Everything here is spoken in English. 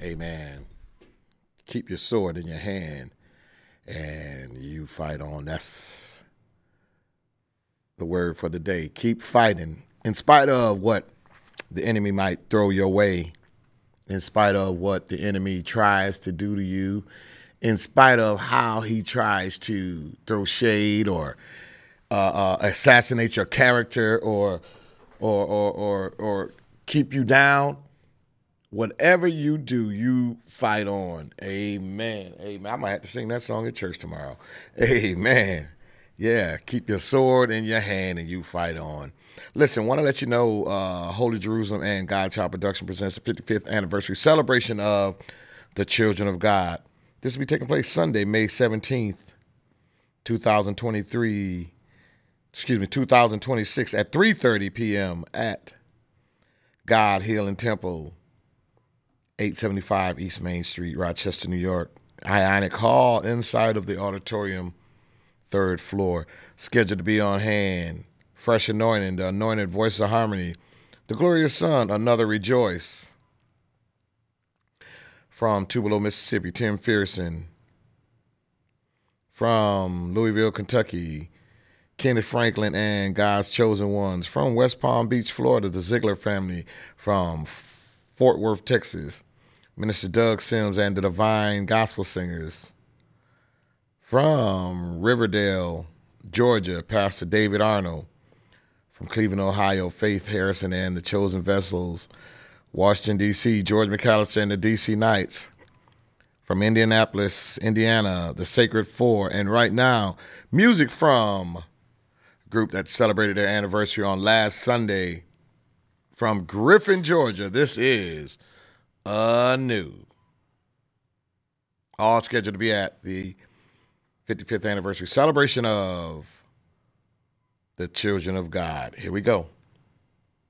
Amen. Keep your sword in your hand and you fight on. That's the word for the day. Keep fighting. In spite of what the enemy might throw your way, in spite of what the enemy tries to do to you, in spite of how he tries to throw shade or assassinate your character or keep you down. Whatever you do, you fight on. Amen. Amen. I might have to sing that song at church tomorrow. Amen. Yeah, keep your sword in your hand and you fight on. Listen, want to let you know Holy Jerusalem and God Child Production presents the 55th anniversary celebration of the Children of God. This will be taking place Sunday, May 17th, 2026 at 3:30 p.m. at God Healing Temple, 875 East Main Street, Rochester, New York. Ionic Hall inside of the auditorium, third floor. Scheduled to be on hand. Fresh Anointing, the Anointed Voice of Harmony, the Glorious Son, Another Rejoice. From Tupelo, Mississippi, Tim Fearson. From Louisville, Kentucky, Kenneth Franklin and God's Chosen Ones. From West Palm Beach, Florida, the Ziegler family. From Fort Worth, Texas, Minister Doug Sims and the Divine Gospel Singers. From Riverdale, Georgia, Pastor David Arnold. From Cleveland, Ohio, Faith Harrison and the Chosen Vessels. Washington, D.C., George McAllister and the D.C. Knights. From Indianapolis, Indiana, the Sacred Four. And right now, music from a group that celebrated their anniversary on last Sunday. From Griffin, Georgia, this is Anew. All scheduled to be at the 55th anniversary celebration of the Children of God. Here we go.